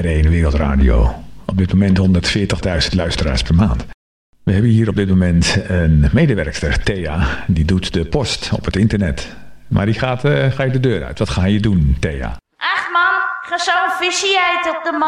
1 Wereldradio. Op dit moment 140.000 luisteraars per maand. We hebben hier op dit moment een medewerkster, Thea. Die doet de post op het internet. Maar die ga je de deur uit. Wat ga je doen, Thea? Ach man, ik ga zo'n visje eten op de markt.